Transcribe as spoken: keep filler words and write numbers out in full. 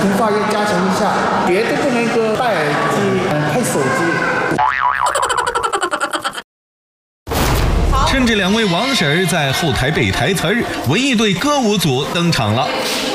听话要加强一下，绝对不能够戴耳机、看手机。 趁着两位王婶儿在后台背台词儿，文艺队歌舞组登场了。